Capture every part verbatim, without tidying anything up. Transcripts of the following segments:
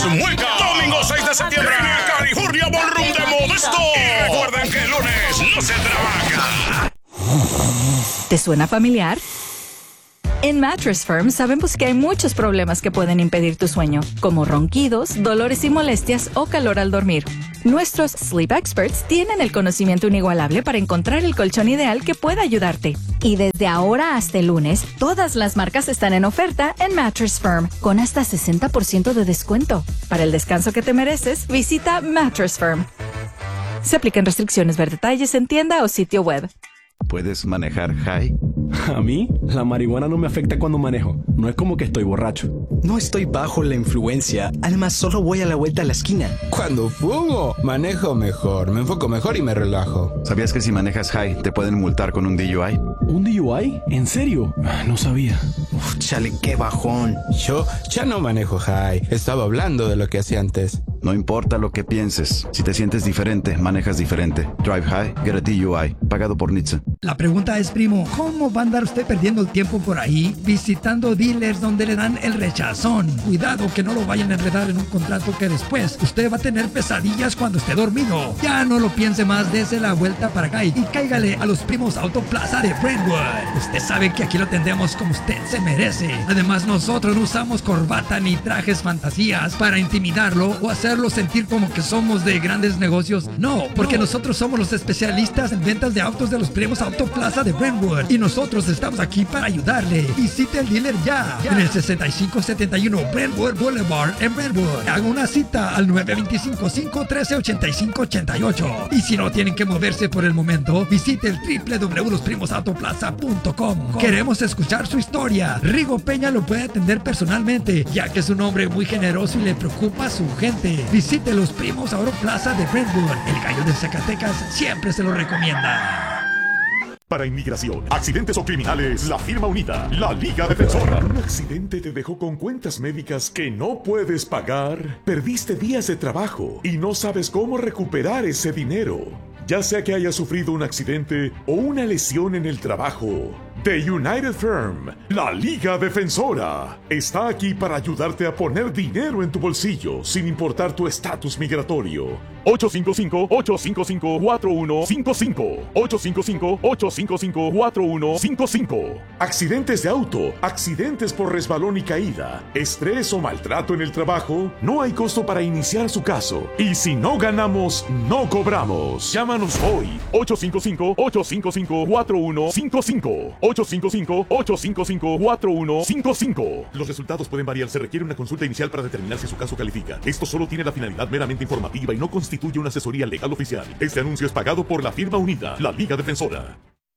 Mueca. Domingo seis de septiembre en el California Ballroom de Modesto. Y recuerden que el lunes no se trabaja. ¿Te suena familiar? En Mattress Firm sabemos que hay muchos problemas que pueden impedir tu sueño, como ronquidos, dolores y molestias o calor al dormir. Nuestros Sleep Experts tienen el conocimiento inigualable para encontrar el colchón ideal que pueda ayudarte. Y desde ahora hasta el lunes, todas las marcas están en oferta en Mattress Firm, con hasta sesenta por ciento de descuento. Para el descanso que te mereces, visita Mattress Firm. Se aplican restricciones, ver detalles en tienda o sitio web. ¿Puedes manejar high? A mí, la marihuana no me afecta cuando manejo. No es como que estoy borracho. No estoy bajo la influencia. Además, solo voy a la vuelta a la esquina. Cuando fumo, manejo mejor, me enfoco mejor y me relajo. ¿Sabías que si manejas high, te pueden multar con un D U I? ¿Un D U I? ¿En serio? No sabía. Uf, chale, qué bajón. Yo ya no manejo high. Estaba hablando de lo que hacía antes. No importa lo que pienses. Si te sientes diferente, manejas diferente. Drive high, get a D U I. Pagado por N H T S A. La pregunta es, primo, ¿cómo va a andar usted perdiendo el tiempo por ahí visitando dealers donde le dan el rechazón? Cuidado que no lo vayan a enredar en un contrato que después usted va a tener pesadillas cuando esté dormido. Ya no lo piense más, dése la vuelta para acá y cáigale a los primos Autoplaza de Brentwood. Usted sabe que aquí lo tendremos como usted se merece. Además, nosotros no usamos corbata ni trajes fantasías para intimidarlo o hacerlo sentir como que somos de grandes negocios. No, porque no. Nosotros somos los especialistas en ventas de autos de los primos Autoplaza de Brentwood y nosotros estamos aquí para ayudarle. Visite el dealer ya, ya. en el sesenta y cinco setenta y uno Brentwood Boulevard en Brentwood. Haga una cita al nueve dos cinco, cinco uno tres, ocho cinco ocho ocho. Y si no tienen que moverse por el momento, visite el doble u doble u doble u punto los primos autoplaza punto com. Queremos escuchar su historia. Rigo Peña lo puede atender personalmente, ya que es un hombre muy generoso y le preocupa a su gente. Visite los primos Autoplaza de Brentwood. El gallo de Zacatecas siempre se lo recomienda. Para inmigración, accidentes o criminales, la firma unida, la Liga Defensora. ¿Un accidente te dejó con cuentas médicas que no puedes pagar? ¿Perdiste días de trabajo y no sabes cómo recuperar ese dinero? Ya sea que hayas sufrido un accidente o una lesión en el trabajo, The United Firm, la Liga Defensora, está aquí para ayudarte a poner dinero en tu bolsillo sin importar tu estatus migratorio. ocho cinco cinco, ocho cinco cinco, cuatro uno cinco cinco. ocho cinco cinco, ocho cinco cinco, cuatro uno cinco cinco. Accidentes de auto, accidentes por resbalón y caída, estrés o maltrato en el trabajo, no hay costo para iniciar su caso. Y si no ganamos, no cobramos. Llámanos hoy. ocho cinco cinco, ocho cinco cinco, cuatro uno cinco cinco. ocho cinco cinco, ocho cinco cinco, cuatro uno cinco cinco. Los resultados pueden variar. Se requiere una consulta inicial para determinar si su caso califica. Esto solo tiene la finalidad meramente informativa y no constituye una asesoría legal oficial. Este anuncio es pagado por la firma unida, la Liga Defensora.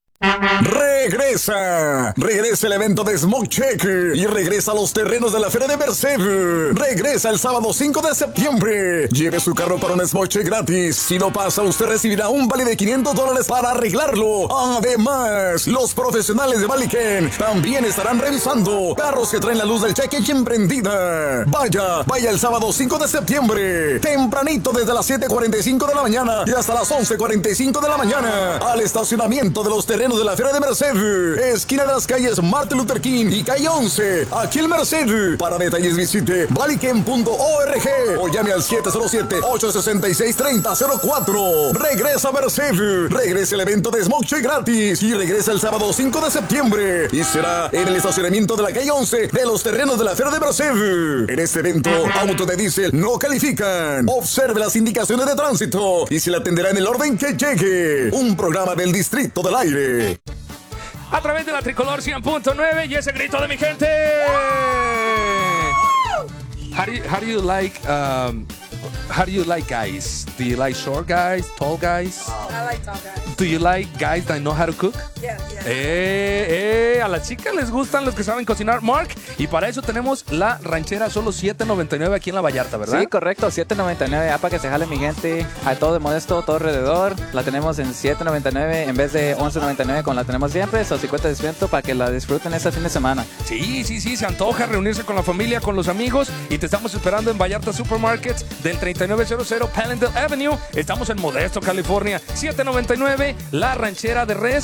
Regresa, regresa el evento de Smoke Check y regresa a los terrenos de la Feria de Merced. Regresa el sábado cinco de septiembre. Lleve su carro para un Smoke Check gratis. Si no pasa, usted recibirá un vale de quinientos dólares para arreglarlo. Además, los profesionales de Valiken también estarán revisando carros que traen la luz del cheque bien prendida. Vaya, vaya el sábado cinco de septiembre, tempranito desde las siete cuarenta y cinco de la mañana y hasta las once cuarenta y cinco de la mañana al estacionamiento de los terrenos de la Feria de Merced, esquina de las calles Martin Luther King y calle once, aquí en Merced. Para detalles visite valiken punto org o llame al siete cero siete, ocho seis seis, tres cero cero cuatro. Regresa a Merced, regresa el evento de Smoke Check gratis y regresa el sábado cinco de septiembre y será en el estacionamiento de la calle once de los terrenos de la Feria de Merced. En este evento, autos de diésel no califican. Observe las indicaciones de tránsito y se le atenderá en el orden que llegue. Un programa del Distrito del Aire. A través de la Tricolor cien punto nueve y ese grito de mi gente. How do you, how do you like um, how do you like guys? Do you like short guys, tall guys? I like tall guys. Do you like guys that know how to cook? Yeah, yeah. Eh, eh, a las chicas les gustan los que saben cocinar, Mark. Y para eso tenemos la ranchera solo siete noventa y nueve aquí en La Vallarta, ¿verdad? Sí, correcto, siete noventa y nueve. Ya para que se jale mi gente. A todo de Modesto, todo alrededor. La tenemos en siete noventa y nueve en vez de once noventa y nueve como la tenemos siempre. Eso, cincuenta de descuento para que la disfruten este fin de semana. Sí, sí, sí. Se antoja reunirse con la familia, con los amigos. Y te estamos esperando en Vallarta Supermarkets del treinta y nueve cero cero Palendale Avenue. Estamos en Modesto, California. siete noventa y nueve, la ranchera de res por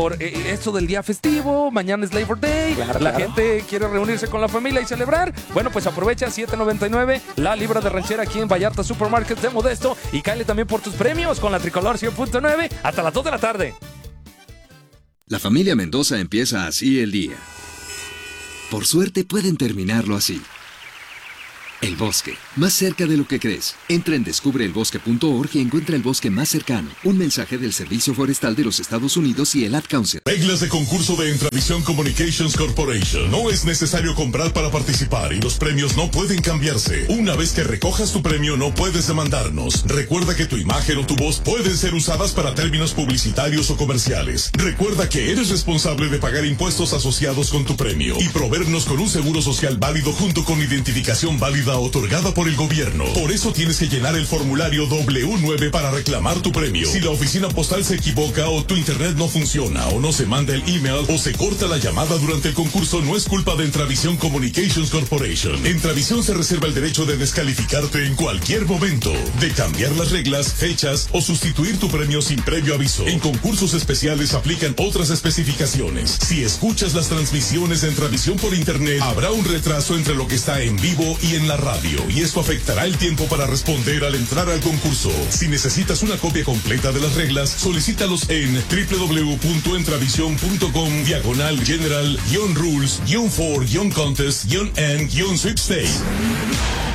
por eh, esto del día festivo, mañana es Labor Day, Claro, la claro. gente quiere reunirse con la familia y celebrar. Bueno, pues aprovecha siete noventa y nueve la libra de ranchera aquí en Vallarta Supermarket de Modesto y cáele también por tus premios con la tricolor cien punto nueve hasta las dos de la tarde. La familia Mendoza empieza así el día. Por suerte pueden terminarlo así. El bosque, más cerca de lo que crees. Entra en descubre el bosque punto org y encuentra el bosque más cercano. Un mensaje del Servicio Forestal de los Estados Unidos y el Ad Council. Reglas de concurso de Entravisión Communications Corporation. No es necesario comprar para participar y los premios no pueden cambiarse. Una vez que recojas tu premio no puedes demandarnos. Recuerda que tu imagen o tu voz pueden ser usadas para términos publicitarios o comerciales. Recuerda que eres responsable de pagar impuestos asociados con tu premio y proveernos con un seguro social válido junto con identificación válida otorgada por el gobierno. Por eso tienes que llenar el formulario doble u nueve para reclamar tu premio. Si la oficina postal se equivoca o tu internet no funciona o no se manda el email o se corta la llamada durante el concurso, no es culpa de Entravisión Communications Corporation. Entravisión se reserva el derecho de descalificarte en cualquier momento, de cambiar las reglas, fechas o sustituir tu premio sin previo aviso. En concursos especiales aplican otras especificaciones. Si escuchas las transmisiones de Entravisión por internet, habrá un retraso entre lo que está en vivo y en la radio, y esto afectará el tiempo para responder al entrar al concurso. Si necesitas una copia completa de las reglas, solicítalos en doble u doble u doble u punto entravisión punto com diagonal general guión rules guión for guión contest guión and guión sweepstakes.